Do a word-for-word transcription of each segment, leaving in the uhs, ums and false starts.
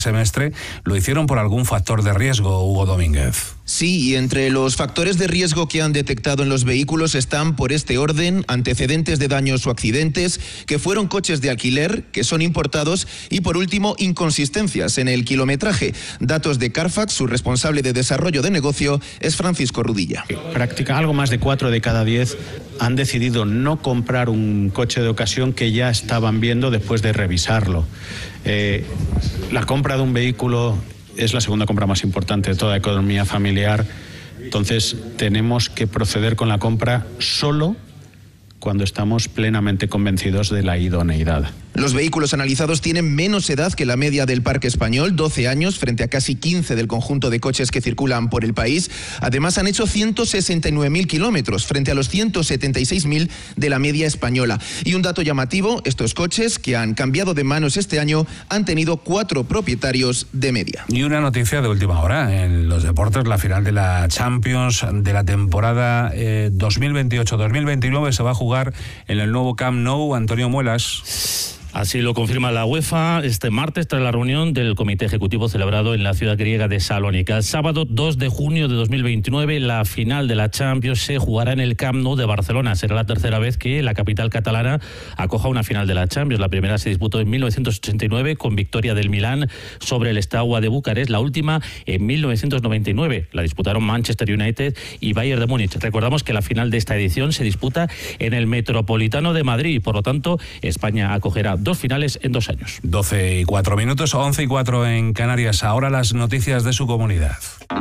semestre lo hicieron por algún factor de riesgo, Hugo Domínguez. Sí, y entre los factores de riesgo que han detectado en los vehículos están, por este orden, antecedentes de daños o accidentes, que fueron coches de alquiler, que son importados, y por último, inconsistencias en el kilometraje. Datos de Carfax, su responsable de desarrollo de negocio es Francisco Rudilla. Práctica, algo más de cuatro de cada diez han decidido no comprar un coche de ocasión que ya estaban viendo después de revisarlo. Eh, la compra de un vehículo es la segunda compra más importante de toda la economía familiar, entonces tenemos que proceder con la compra solo cuando estamos plenamente convencidos de la idoneidad. Los vehículos analizados tienen menos edad que la media del parque español, doce años, frente a casi quince del conjunto de coches que circulan por el país. Además, han hecho ciento sesenta y nueve mil kilómetros, frente a los ciento setenta y seis mil de la media española. Y un dato llamativo, estos coches, que han cambiado de manos este año, han tenido cuatro propietarios de media. Y una noticia de última hora, en los deportes, la final de la Champions de la temporada eh, dos mil veintiocho dos mil veintinueve se va a jugar en el nuevo Camp Nou. Antonio Muelas. Así lo confirma la UEFA este martes tras la reunión del comité ejecutivo celebrado en la ciudad griega de Salónica. El sábado dos de junio de dos mil veintinueve la final de la Champions se jugará en el Camp Nou de Barcelona. Será la tercera vez que la capital catalana acoja una final de la Champions. La primera se disputó en mil novecientos ochenta y nueve con victoria del Milán sobre el Steaua de Bucarest. La última en mil novecientos noventa y nueve. La disputaron Manchester United y Bayern de Múnich. Recordamos que la final de esta edición se disputa en el Metropolitano de Madrid. Por lo tanto, España acogerá dos finales en dos años. doce y cuatro minutos, once y cuatro en Canarias. Ahora las noticias de su comunidad.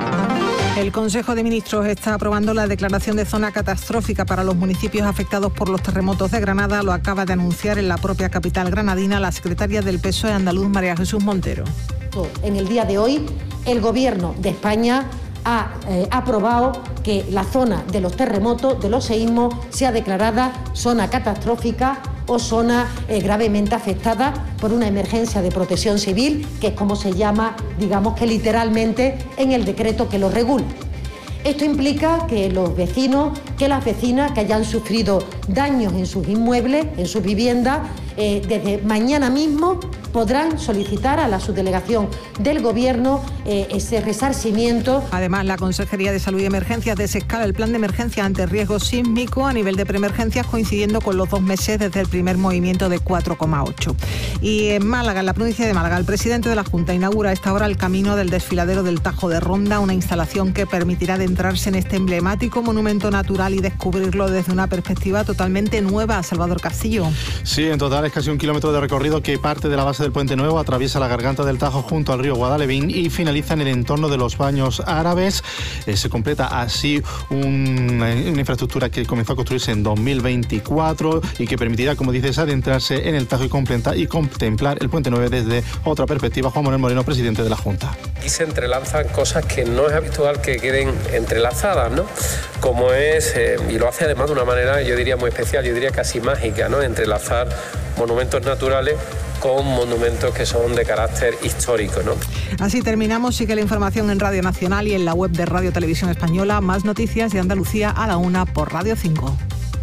El Consejo de Ministros está aprobando la declaración de zona catastrófica para los municipios afectados por los terremotos de Granada. Lo acaba de anunciar en la propia capital granadina la secretaria del P S O E andaluz, María Jesús Montero. En el día de hoy, el Gobierno de España ha eh, aprobado que la zona de los terremotos, de los seísmos, sea declarada zona catastrófica o zona eh, gravemente afectada por una emergencia de protección civil, que es como se llama, digamos que literalmente, en el decreto que lo regula. Esto implica que los vecinos, que las vecinas que hayan sufrido daños en sus inmuebles, en sus viviendas, eh, desde mañana mismo podrán solicitar a la subdelegación del Gobierno eh, ese resarcimiento. Además, la Consejería de Salud y Emergencias desescala el plan de emergencia ante riesgo sísmico a nivel de preemergencias, coincidiendo con los dos meses desde el primer movimiento de cuatro coma ocho. Y en Málaga, en la provincia de Málaga, el presidente de la Junta inaugura a esta hora el camino del desfiladero del Tajo de Ronda, una instalación que permitirá adentrarse en este emblemático monumento natural y descubrirlo desde una perspectiva totalmente nueva. Salvador Castillo. Sí, en total es casi un kilómetro de recorrido que parte de la base del Puente Nuevo, atraviesa la garganta del Tajo junto al río Guadalevín y finaliza en el entorno de los Baños Árabes. Eh, se completa así un, una infraestructura que comenzó a construirse en dos mil veinticuatro y que permitirá, como dices, adentrarse en el Tajo y, completa, y contemplar el Puente Nuevo desde otra perspectiva. Juan Manuel Moreno, presidente de la Junta. Aquí se entrelazan cosas que no es habitual que queden entrelazadas, ¿no? Como es, eh, y lo hace además de una manera, yo diría muy especial, yo diría casi mágica, ¿no? Entrelazar monumentos naturales con monumentos que son de carácter histórico, ¿no? Así terminamos. Sigue la información en Radio Nacional y en la web de Radio Televisión Española. Más noticias de Andalucía a la una por Radio cinco.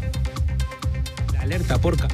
La alerta porca.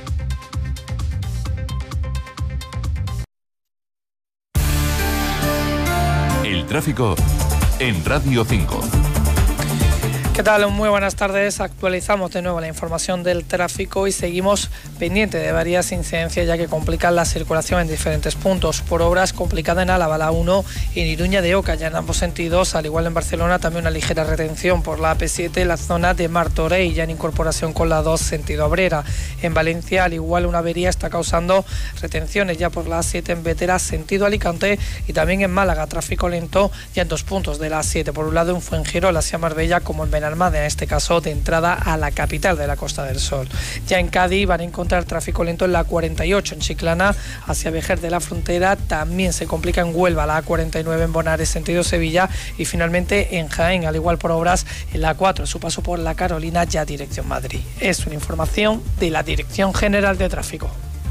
El tráfico en Radio cinco. ¿Qué tal? Muy buenas tardes. Actualizamos de nuevo la información del tráfico y seguimos pendiente de varias incidencias ya que complican la circulación en diferentes puntos. Por obras, complicada en Álava, la uno, y en Iruña de Oca, ya en ambos sentidos. Al igual en Barcelona, también una ligera retención por la A P siete en la zona de Martorell, ya en incorporación con la dos, sentido Abrera. En Valencia, al igual, una avería está causando retenciones ya por la A siete en Bétera, sentido Alicante, y también en Málaga, tráfico lento ya en dos puntos de la A siete. Por un lado, en Fuengirola hacia Marbella, como en Benalmádena, en este caso de entrada a la capital de la Costa del Sol. Ya en Cádiz van a encontrar tráfico lento en la cuarenta y ocho en Chiclana hacia Vejer de la Frontera. También se complica en Huelva la A cuarenta y nueve en Bonares sentido Sevilla, y finalmente en Jaén, al igual por obras en la cuatro, su paso por la Carolina ya dirección Madrid. Es una información de la Dirección General de Tráfico.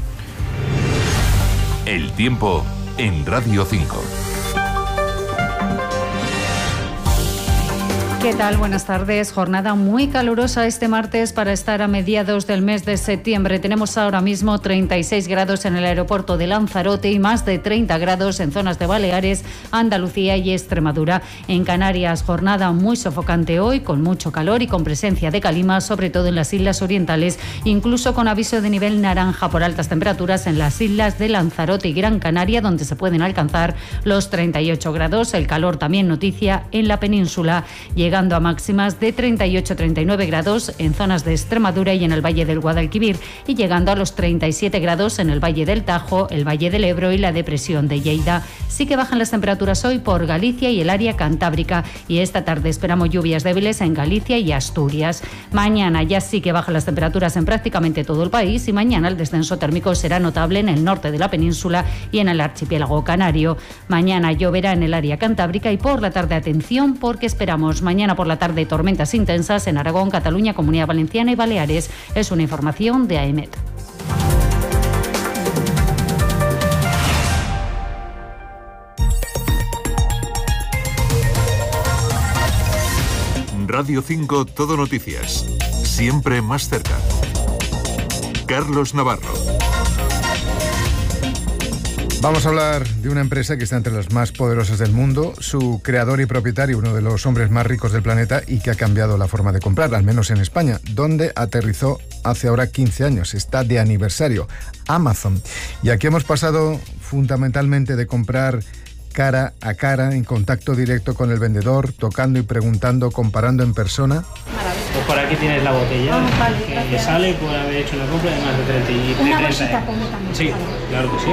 El tiempo en Radio cinco. ¿Qué tal? Buenas tardes. Jornada muy calurosa este martes para estar a mediados del mes de septiembre. Tenemos ahora mismo treinta y seis grados en el aeropuerto de Lanzarote y más de treinta grados en zonas de Baleares, Andalucía y Extremadura. En Canarias, jornada muy sofocante hoy, con mucho calor y con presencia de calima, sobre todo en las islas orientales, incluso con aviso de nivel naranja por altas temperaturas en las islas de Lanzarote y Gran Canaria, donde se pueden alcanzar los treinta y ocho grados. El calor también noticia en la península, llegando a máximas de treinta y ocho a treinta y nueve grados en zonas de Extremadura y en el Valle del Guadalquivir, y llegando a los treinta y siete grados en el Valle del Tajo, el Valle del Ebro y la depresión de Lleida. Sí que bajan las temperaturas hoy por Galicia y el área cantábrica, y esta tarde esperamos lluvias débiles en Galicia y Asturias. Mañana ya sí que bajan las temperaturas en prácticamente todo el país, y mañana el descenso térmico será notable en el norte de la península y en el archipiélago canario. Mañana lloverá en el área cantábrica y por la tarde atención, porque esperamos mañana por la tarde tormentas intensas en Aragón, Cataluña, Comunidad Valenciana y Baleares. Es una información de AEMET. Radio cinco Todo Noticias. Siempre más cerca. Carlos Navarro. Vamos a hablar de una empresa que está entre las más poderosas del mundo, su creador y propietario, uno de los hombres más ricos del planeta, y que ha cambiado la forma de comprar, al menos en España, donde aterrizó hace ahora quince años. Está de aniversario, Amazon. Y aquí hemos pasado fundamentalmente de comprar cara a cara, en contacto directo con el vendedor, tocando y preguntando, comparando en persona. Pues por aquí tienes la botella, oh, vale, que gracias. Sale por haber hecho una compra de más de treinta y Una bolsita pongo también. Sí, claro que sí.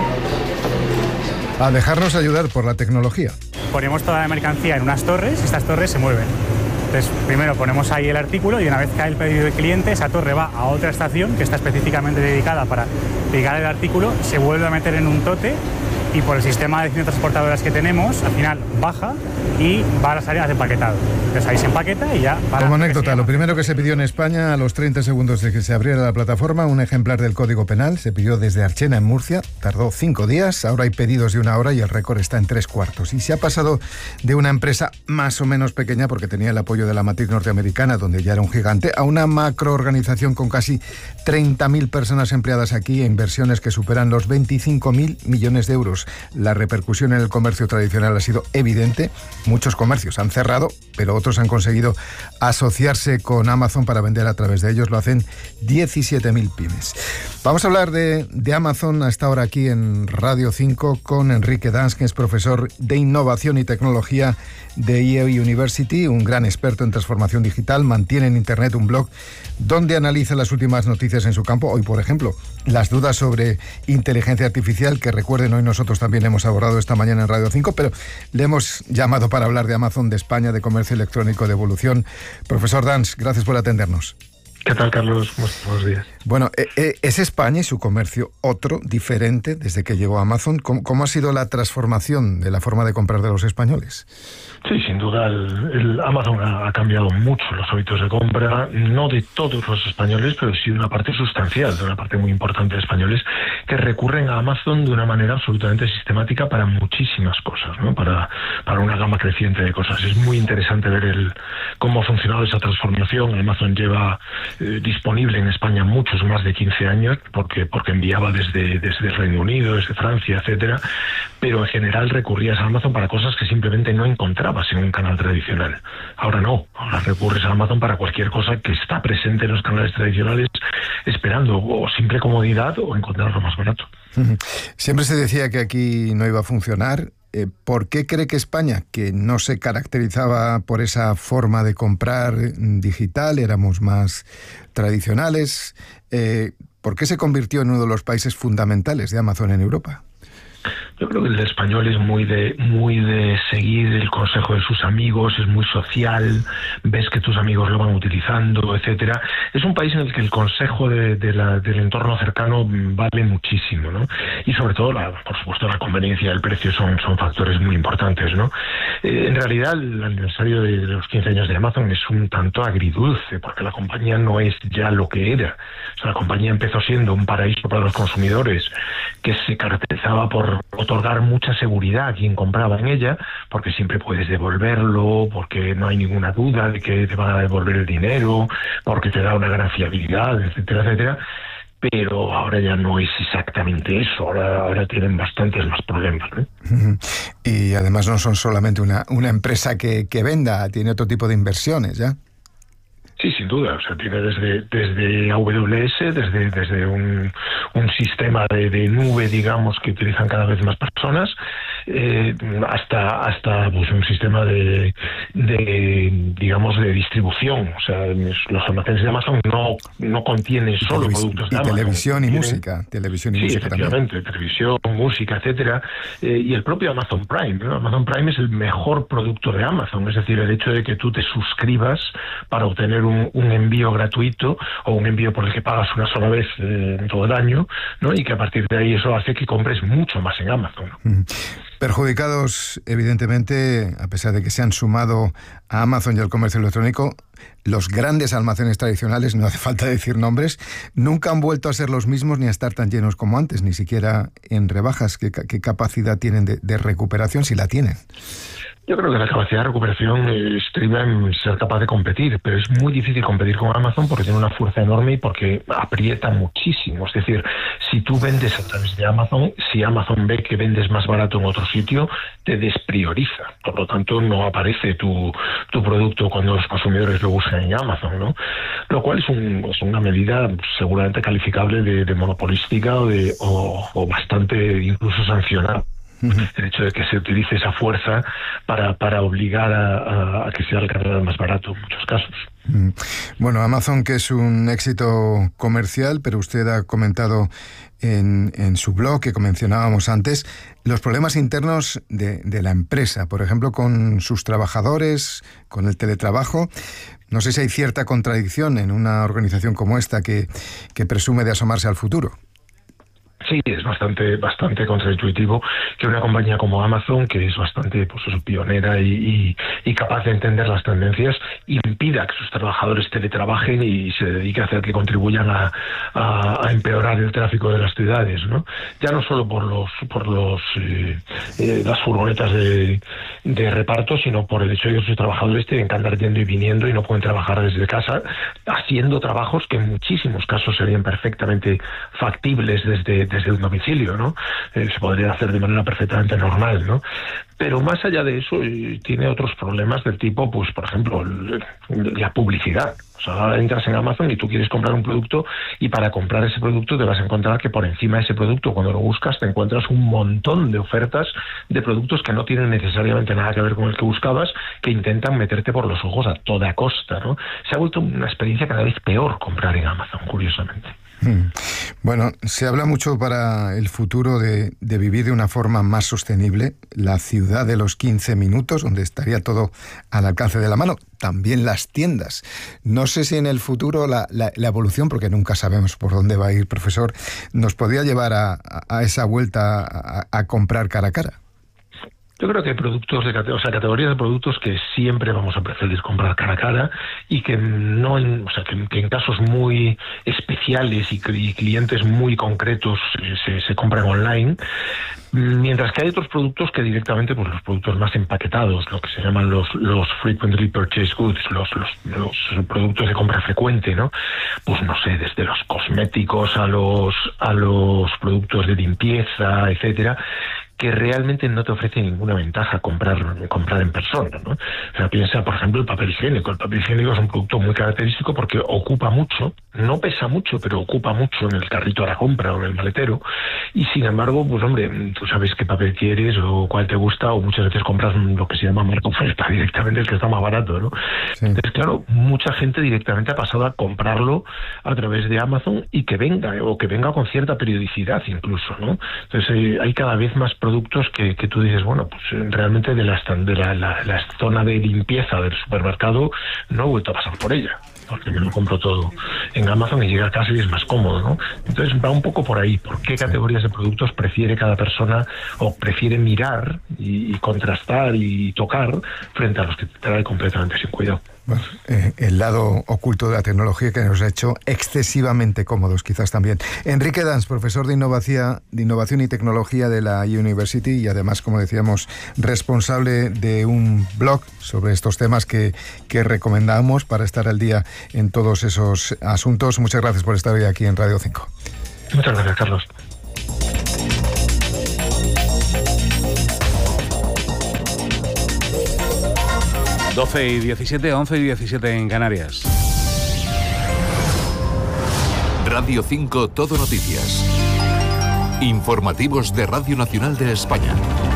A dejarnos ayudar por la tecnología. Ponemos toda la mercancía en unas torres y estas torres se mueven. Entonces, primero ponemos ahí el artículo y una vez cae el pedido del cliente, esa torre va a otra estación que está específicamente dedicada para ligar el artículo, se vuelve a meter en un tote y por el sistema de cintas transportadoras que tenemos, al final baja y va a las áreas de empaquetado. Entonces ahí se empaqueta y ya... Para Como anécdota, lo primero que se pidió en España a los treinta segundos de que se abriera la plataforma, un ejemplar del Código Penal, se pidió desde Archena en Murcia, tardó cinco días, ahora hay pedidos de una hora y el récord está en tres cuartos. Y se ha pasado de una empresa más o menos pequeña, porque tenía el apoyo de la matriz norteamericana, donde ya era un gigante, a una macroorganización con casi treinta mil personas empleadas aquí e inversiones que superan los veinticinco mil millones de euros. La repercusión en el comercio tradicional ha sido evidente. Muchos comercios han cerrado, pero otros han conseguido asociarse con Amazon para vender a través de ellos. Lo hacen diecisiete mil pymes. Vamos a hablar de, de Amazon a esta hora aquí en Radio cinco con Enrique Dans, que es profesor de Innovación y Tecnología de Yale University, un gran experto en transformación digital. Mantiene en Internet un blog donde analiza las últimas noticias en su campo. Hoy, por ejemplo, las dudas sobre inteligencia artificial, que recuerden, hoy nosotros también hemos abordado esta mañana en Radio cinco, pero le hemos llamado para hablar de Amazon, de España, de comercio electrónico, de evolución. Profesor Dans, gracias por atendernos. ¿Qué tal, Carlos? Buenos días. Bueno, ¿es España y su comercio otro, diferente, desde que llegó Amazon? ¿Cómo, cómo ha sido la transformación de la forma de comprar de los españoles? Sí, sin duda, el, el Amazon ha, ha cambiado mucho los hábitos de compra, no de todos los españoles, pero sí de una parte sustancial, de una parte muy importante de españoles que recurren a Amazon de una manera absolutamente sistemática para muchísimas cosas, ¿no? Para, para una gama creciente de cosas. Es muy interesante ver el cómo ha funcionado esa transformación. Amazon lleva eh, disponible en España muchos más de quince años, porque porque enviaba desde, desde el Reino Unido, desde Francia, etcétera, pero en general recurrías a Amazon para cosas que simplemente no encontrabas en un canal tradicional. Ahora no, ahora recurres a Amazon para cualquier cosa que está presente en los canales tradicionales, esperando o simple comodidad o encontrarlo más barato. Siempre se decía que aquí no iba a funcionar. Eh, ¿Por qué cree que España, que no se caracterizaba por esa forma de comprar digital, éramos más tradicionales, eh, ¿por qué se convirtió en uno de los países fundamentales de Amazon en Europa? Yo creo que el español es muy de muy de seguir el consejo de sus amigos, es muy social, ves que tus amigos lo van utilizando, etcétera. Es un país en el que el consejo de, de la, del entorno cercano vale muchísimo, ¿no? Y sobre todo, la, por supuesto, la conveniencia y el precio son, son factores muy importantes, ¿no? Eh, en realidad, el aniversario de los quince años de Amazon es un tanto agridulce, porque la compañía no es ya lo que era. O sea, la compañía empezó siendo un paraíso para los consumidores que se caracterizaba por otro otorgar mucha seguridad a quien compraba en ella, porque siempre puedes devolverlo, porque no hay ninguna duda de que te van a devolver el dinero, porque te da una gran fiabilidad, etcétera, etcétera. Pero ahora ya no es exactamente eso, ahora, ahora tienen bastantes más problemas, ¿no? Y además no son solamente una, una empresa que, que venda, tiene otro tipo de inversiones, ¿ya? Sí, sin duda. O sea, tiene desde desde A W S, desde desde un, un sistema de, de nube, digamos, que utilizan cada vez más personas, eh, hasta hasta pues un sistema de, de digamos de distribución. O sea, los almacenes de Amazon no no contienen solo Televis productos de y Amazon. televisión y Tienen, música, televisión y sí, música efectivamente, también. televisión, música, etcétera, eh, y el propio Amazon Prime, ¿no? Amazon Prime es el mejor producto de Amazon, es decir, el hecho de que tú te suscribas para obtener un Un, un envío gratuito o un envío por el que pagas una sola vez eh, en todo el año, ¿no? Y que a partir de ahí eso hace que compres mucho más en Amazon, ¿no? Perjudicados, evidentemente, a pesar de que se han sumado a Amazon y al comercio electrónico, los grandes almacenes tradicionales, no hace falta decir nombres, nunca han vuelto a ser los mismos ni a estar tan llenos como antes, ni siquiera en rebajas. ¿Qué, qué capacidad tienen de, de recuperación, si la tienen? Yo creo que la capacidad de recuperación estriba en ser capaz de competir, pero es muy difícil competir con Amazon porque tiene una fuerza enorme y porque aprieta muchísimo. Es decir, si tú vendes a través de Amazon, si Amazon ve que vendes más barato en otro sitio, te desprioriza. Por lo tanto, no aparece tu, tu producto cuando los consumidores lo buscan en Amazon, ¿no? Lo cual es, un, es una medida seguramente calificable de, de monopolística o, de, o, o bastante incluso sancionada. El hecho de que se utilice esa fuerza para, para obligar a, a, a que sea el canal más barato en muchos casos. Bueno, Amazon, que es un éxito comercial, pero usted ha comentado en, en su blog, que mencionábamos antes, los problemas internos de, de la empresa, por ejemplo, con sus trabajadores, con el teletrabajo. No sé si hay cierta contradicción en una organización como esta que, que presume de asomarse al futuro. Sí, es bastante bastante contraintuitivo que una compañía como Amazon, que es bastante pues eso, pionera y, y, y capaz de entender las tendencias, impida que sus trabajadores teletrabajen y se dedique a hacer que contribuyan a, a, a empeorar el tráfico de las ciudades, ¿no? Ya no solo por los por los eh, eh, las furgonetas de, de reparto, sino por el hecho de que sus trabajadores tienen que andar yendo y viniendo y no pueden trabajar desde casa, haciendo trabajos que en muchísimos casos serían perfectamente factibles desde desde un domicilio, ¿no? Eh, se podría hacer de manera perfectamente normal, ¿no? Pero más allá de eso, eh, tiene otros problemas del tipo, pues, por ejemplo, el, la publicidad. O sea, ahora entras en Amazon y tú quieres comprar un producto y para comprar ese producto te vas a encontrar que por encima de ese producto, cuando lo buscas, te encuentras un montón de ofertas de productos que no tienen necesariamente nada que ver con el que buscabas, que intentan meterte por los ojos a toda costa, ¿no? Se ha vuelto una experiencia cada vez peor comprar en Amazon, curiosamente. Bueno, se habla mucho para el futuro de, de vivir de una forma más sostenible, la ciudad de los quince minutos, donde estaría todo al alcance de la mano, también las tiendas. No sé si en el futuro la, la, la evolución, porque nunca sabemos por dónde va a ir, profesor, nos podría llevar a, a esa vuelta a, a comprar cara a cara. Yo creo que hay productos, de, o sea, categorías de productos que siempre vamos a preferir comprar cara a cara y que no, en, o sea, que, que en casos muy especiales y, y clientes muy concretos eh, se, se compran online, mientras que hay otros productos que directamente, pues los productos más empaquetados, lo que se llaman los los frequently purchased goods, los los, los productos de compra frecuente, ¿no? Pues no sé, desde los cosméticos a los a los productos de limpieza, etcétera, que realmente no te ofrece ninguna ventaja comprar comprar en persona, ¿no? O sea, piensa, por ejemplo, el papel higiénico. El papel higiénico es un producto muy característico porque ocupa mucho, no pesa mucho, pero ocupa mucho en el carrito a la compra o en el maletero, y sin embargo, pues hombre, tú sabes qué papel quieres o cuál te gusta, o muchas veces compras lo que se llama marca oferta, directamente el que está más barato, ¿no? Sí. Entonces, claro, mucha gente directamente ha pasado a comprarlo a través de Amazon y que venga, o que venga con cierta periodicidad incluso, ¿no? Entonces, eh, hay cada vez más productos productos que, que tú dices, bueno, pues realmente de, la, de la, la, la zona de limpieza del supermercado no he vuelto a pasar por ella, porque me lo compro todo en Amazon y llega a casa y es más cómodo, ¿no? Entonces va un poco por ahí, por qué categorías de productos prefiere cada persona o prefiere mirar y, y contrastar y tocar frente a los que te trae completamente sin cuidado. Bueno, eh, el lado oculto de la tecnología que nos ha hecho excesivamente cómodos, quizás también. Enrique Dans, profesor de innovación, de innovación y tecnología de la University y además, como decíamos, responsable de un blog sobre estos temas que, que recomendamos para estar al día en todos esos asuntos. Muchas gracias por estar hoy aquí en Radio cinco. Muchas gracias, Carlos. doce y diecisiete, once y diecisiete en Canarias. Radio cinco Todo Noticias. Informativos de Radio Nacional de España.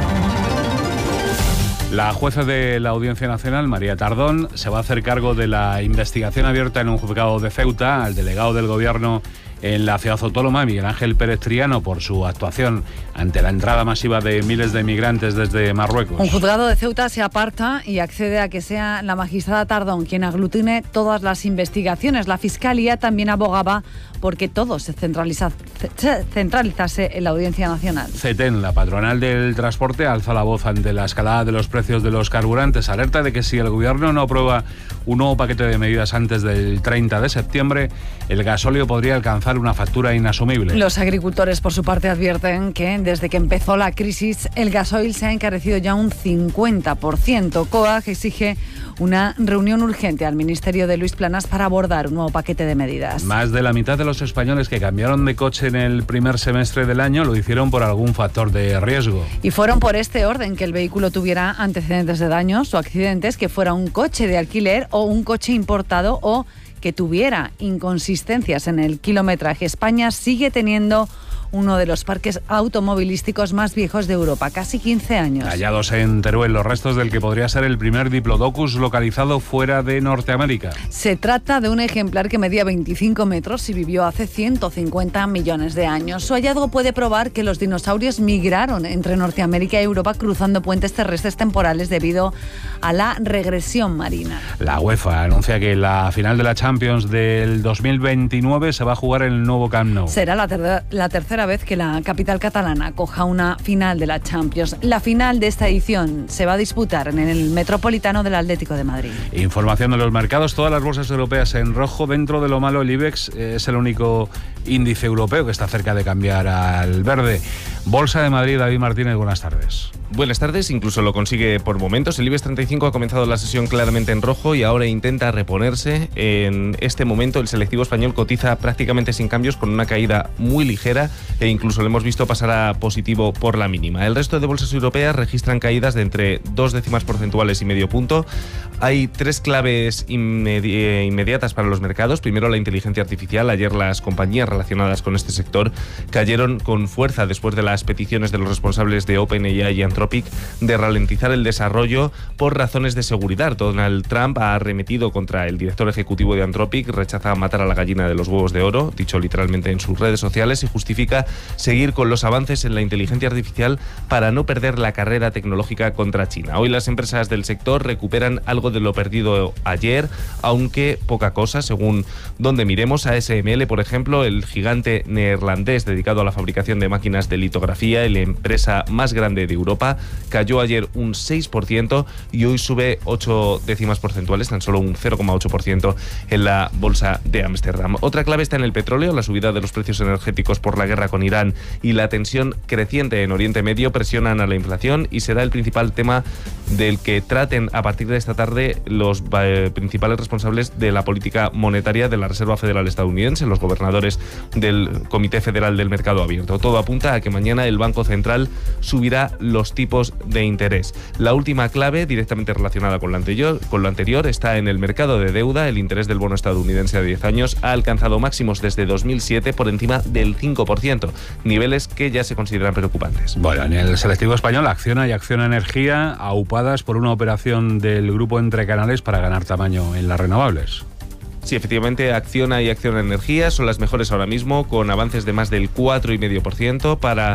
La jueza de la Audiencia Nacional, María Tardón, se va a hacer cargo de la investigación abierta en un juzgado de Ceuta al delegado del Gobierno en la ciudad autónoma, Miguel Ángel Pérez Triano, por su actuación ante la entrada masiva de miles de migrantes desde Marruecos. Un juzgado de Ceuta se aparta y accede a que sea la magistrada Tardón quien aglutine todas las investigaciones. La Fiscalía también abogaba porque todo se, centraliza, se centralizase en la Audiencia Nacional. CETEN, la patronal del transporte, alza la voz ante la escalada de los precios de los carburantes. Alerta de que si el Gobierno no aprueba un nuevo paquete de medidas antes del treinta de septiembre, el gasóleo podría alcanzar una factura inasumible. Los agricultores, por su parte, advierten que desde que empezó la crisis, el gasoil se ha encarecido ya un cincuenta por ciento. COAG exige una reunión urgente al Ministerio de Luis Planas para abordar un nuevo paquete de medidas. Más de la mitad de los españoles que cambiaron de coche en el primer semestre del año lo hicieron por algún factor de riesgo. Y fueron por este orden: que el vehículo tuviera antecedentes de daños o accidentes, que fuera un coche de alquiler o un coche importado o que tuviera inconsistencias en el kilometraje. España sigue teniendo uno de los parques automovilísticos más viejos de Europa, casi quince años. Hallados en Teruel los restos del que podría ser el primer Diplodocus localizado fuera de Norteamérica. Se trata de un ejemplar que medía veinticinco metros y vivió hace ciento cincuenta millones de años. Su hallazgo puede probar que los dinosaurios migraron entre Norteamérica y Europa cruzando puentes terrestres temporales debido a la regresión marina. La UEFA anuncia que la final de la Champions del dos mil veintinueve se va a jugar en el nuevo Camp Nou. Será la, ter- la tercera vez que la capital catalana acoja una final de la Champions. La final de esta edición se va a disputar en el Metropolitano del Atlético de Madrid. Información de los mercados, todas las bolsas europeas en rojo. Dentro de lo malo, el IBEX es el único índice europeo que está cerca de cambiar al verde. Bolsa de Madrid, David Martínez, buenas tardes. Buenas tardes, incluso lo consigue por momentos. El IBEX treinta y cinco ha comenzado la sesión claramente en rojo y ahora intenta reponerse. En este momento el selectivo español cotiza prácticamente sin cambios, con una caída muy ligera, e incluso lo hemos visto pasar a positivo por la mínima. El resto de bolsas europeas registran caídas de entre dos décimas porcentuales y medio punto. Hay tres claves inmedi- inmediatas para los mercados. Primero, la inteligencia artificial. Ayer las compañías relacionadas con este sector cayeron con fuerza después de las peticiones de los responsables de OpenAI y Anthropic de ralentizar el desarrollo por razones de seguridad. Donald Trump ha arremetido contra el director ejecutivo de Anthropic, rechaza matar a la gallina de los huevos de oro, dicho literalmente en sus redes sociales, y justifica seguir con los avances en la inteligencia artificial para no perder la carrera tecnológica contra China. Hoy las empresas del sector recuperan algo de lo perdido ayer, aunque poca cosa, según donde miremos. A S M L, por ejemplo, el gigante neerlandés dedicado a la fabricación de máquinas de litografía y la empresa más grande de Europa, cayó ayer un seis por ciento y hoy sube ocho décimas porcentuales, tan solo un cero coma ocho por ciento en la bolsa de Ámsterdam. Otra clave está en el petróleo. La subida de los precios energéticos por la guerra con Irán y la tensión creciente en Oriente Medio presionan a la inflación y será el principal tema del que traten a partir de esta tarde los eh, principales responsables de la política monetaria de la Reserva Federal estadounidense, los gobernadores del Comité Federal del Mercado Abierto. Todo apunta a que mañana el Banco Central subirá los tipos de interés. La última clave, directamente relacionada con lo anterior, con lo anterior está en el mercado de deuda. El interés del bono estadounidense a diez años ha alcanzado máximos desde dos mil siete por encima del cinco por ciento, niveles que ya se consideran preocupantes. Bueno, en el selectivo español, Acciona y Acciona Energía aupadas por una operación del grupo Entre Canales para ganar tamaño en las renovables. Sí, efectivamente, Acciona y Acciona Energía son las mejores ahora mismo, con avances de más del cuatro coma cinco por ciento para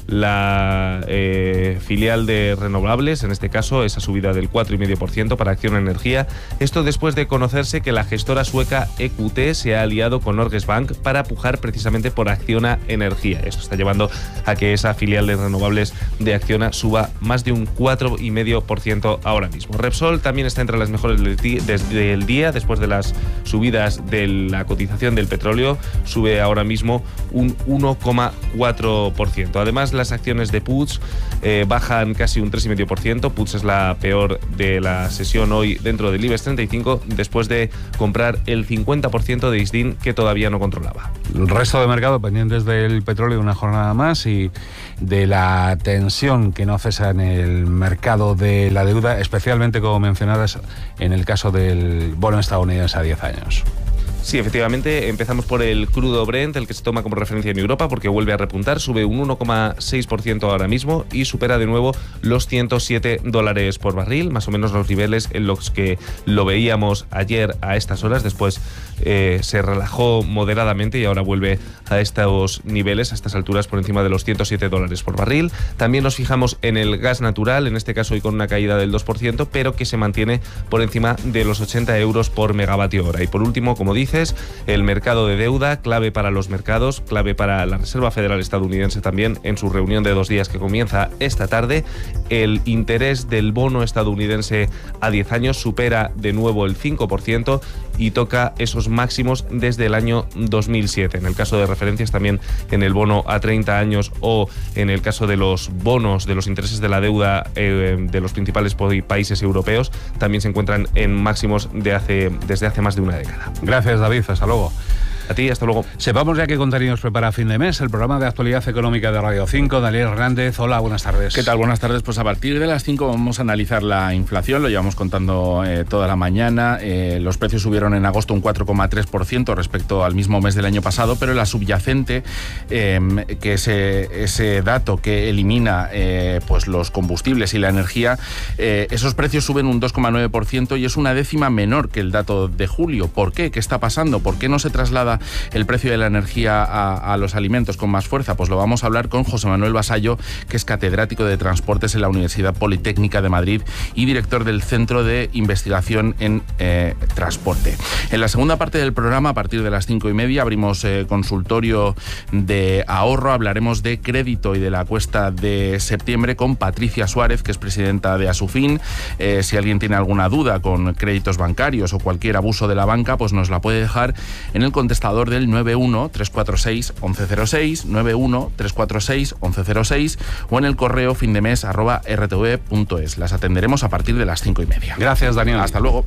la eh, filial de renovables, en este caso esa subida del cuatro coma cinco por ciento para Acciona Energía. Esto después de conocerse que la gestora sueca E Q T se ha aliado con Norges Bank para pujar precisamente por Acciona Energía. Esto está llevando a que esa filial de renovables de Acciona suba más de un cuatro coma cinco por ciento ahora mismo. Repsol también está entre las mejores desde el día, después de las subidas de la cotización del petróleo, sube ahora mismo un uno coma cuatro por ciento. Además, las acciones de Puig eh, bajan casi un tres coma cinco por ciento. Puig es la peor de la sesión hoy dentro del IBEX treinta y cinco, después de comprar el cincuenta por ciento de Isdin, que todavía no controlaba. El resto de mercado pendientes del petróleo una jornada más y de la tensión que no cesa en el mercado de la deuda, especialmente, como mencionabas, en el caso del bono estadounidense a diez años. Sí, efectivamente, empezamos por el crudo Brent, el que se toma como referencia en Europa, porque vuelve a repuntar, sube un uno coma seis por ciento ahora mismo y supera de nuevo los ciento siete dólares por barril, más o menos los niveles en los que lo veíamos ayer a estas horas. Después eh, se relajó moderadamente y ahora vuelve a estos niveles, a estas alturas, por encima de los ciento siete dólares por barril. También nos fijamos en el gas natural, en este caso hoy con una caída del dos por ciento, pero que se mantiene por encima de los ochenta euros por megavatio hora. Y por último, como dice, el mercado de deuda, clave para los mercados, clave para la Reserva Federal estadounidense también en su reunión de dos días que comienza esta tarde. El interés del bono estadounidense a diez años supera de nuevo el cinco por ciento y toca esos máximos desde el año dos mil siete. En el caso de referencias también en el bono a treinta años o en el caso de los bonos de los intereses de la deuda eh, de los principales países europeos, también se encuentran en máximos de hace, desde hace más de una década. Gracias, David. Hasta luego. A ti, hasta luego. Sepamos ya qué contenidos prepara a fin de mes el programa de actualidad económica de Radio cinco. Daniel Hernández, hola, buenas tardes. ¿Qué tal? Buenas tardes. Pues a partir de las cinco vamos a analizar la inflación, lo llevamos contando eh, toda la mañana. Eh, los precios subieron en agosto un cuatro coma tres por ciento respecto al mismo mes del año pasado, pero la subyacente, eh, que es ese, ese dato que elimina eh, pues los combustibles y la energía, eh, esos precios suben un dos coma nueve por ciento y es una décima menor que el dato de julio. ¿Por qué? ¿Qué está pasando? ¿Por qué no se traslada el precio de la energía a, a los alimentos con más fuerza? Pues lo vamos a hablar con José Manuel Basallo, que es catedrático de Transportes en la Universidad Politécnica de Madrid y director del Centro de Investigación en eh, Transporte. En la segunda parte del programa, a partir de las cinco y media, abrimos eh, consultorio de ahorro. Hablaremos de crédito y de la cuesta de septiembre con Patricia Suárez, que es presidenta de Asufin. Eh, si alguien tiene alguna duda con créditos bancarios o cualquier abuso de la banca, pues nos la puede dejar en el contestador del nueve uno tres cuatro seis once cero seis, nueve uno tres cuatro seis once cero seis o en el correo findemes arroba r t v punto es. Las atenderemos a partir de las cinco y media. Gracias, Daniel. Hasta luego.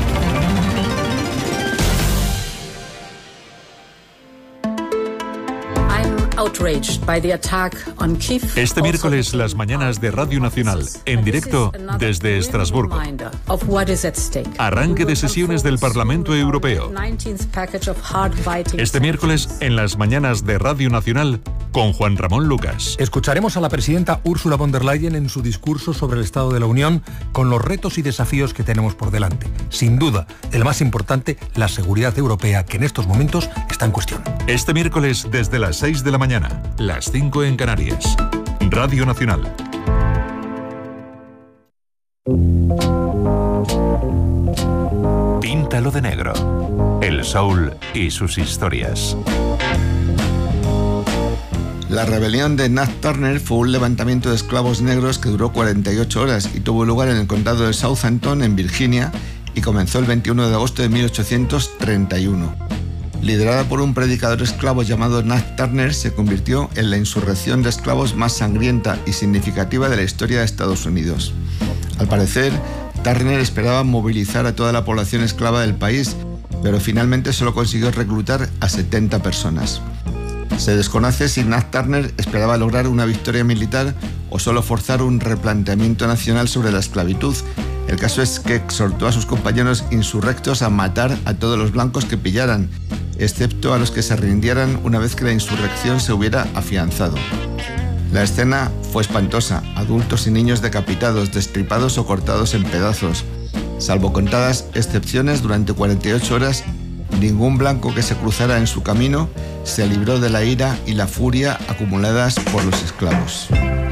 Este miércoles, las mañanas de Radio Nacional, en directo desde Estrasburgo. Arranque de sesiones del Parlamento Europeo. Este miércoles, en las mañanas de Radio Nacional, con Juan Ramón Lucas. Escucharemos a la presidenta Ursula von der Leyen en su discurso sobre el Estado de la Unión, con los retos y desafíos que tenemos por delante. Sin duda, el más importante, la seguridad europea, que en estos momentos está en cuestión. Este miércoles, desde las seis de la mañana, las cinco en Canarias. Radio Nacional. Píntalo de negro. El soul y sus historias. La rebelión de Nat Turner fue un levantamiento de esclavos negros que duró cuarenta y ocho horas y tuvo lugar en el condado de Southampton, en Virginia, y comenzó el veintiuno de agosto de mil ochocientos treinta y uno. Liderada por un predicador esclavo llamado Nat Turner, se convirtió en la insurrección de esclavos más sangrienta y significativa de la historia de Estados Unidos. Al parecer, Turner esperaba movilizar a toda la población esclava del país, pero finalmente solo consiguió reclutar a setenta personas. Se desconoce si Nat Turner esperaba lograr una victoria militar o solo forzar un replanteamiento nacional sobre la esclavitud. El caso es que exhortó a sus compañeros insurrectos a matar a todos los blancos que pillaran, excepto a los que se rindieran una vez que la insurrección se hubiera afianzado. La escena fue espantosa: adultos y niños decapitados, destripados o cortados en pedazos. Salvo contadas excepciones, durante cuarenta y ocho horas Ningún blanco que se cruzara en su camino se libró de la ira y la furia acumuladas por los esclavos.